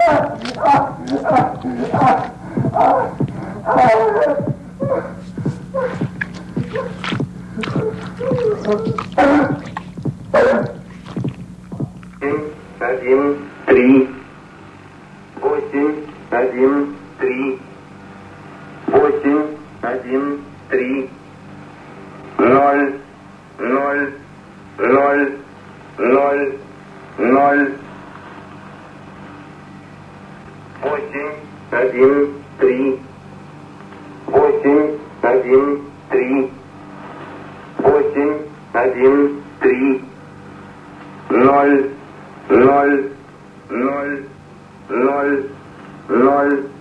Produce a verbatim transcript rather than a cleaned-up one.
Один, три, восемь, один, три, восемь, один, три, ноль, ноль, ноль, ноль, ноль, восемь, один, три, восемь, один, три, восемь, один, три, ноль, ноль, ноль, ноль, ноль.